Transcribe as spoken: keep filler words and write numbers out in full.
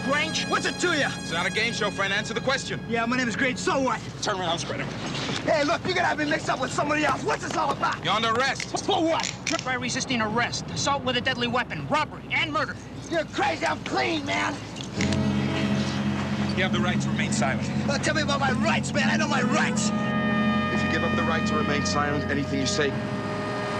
Grange? What's it to you? It's not a game show, friend. Answer the question. Yeah, my name is Grange. So what? Turn around, Spreader. Hey, look, you're gonna have me mixed up with somebody else. What's this all about? You're under arrest. For what? By resisting arrest, assault with a deadly weapon, robbery, and murder. You're crazy. I'm clean, man. You have the right to remain silent. Uh, tell me about my rights, man. I know my rights. If you give up the right to remain silent, anything you say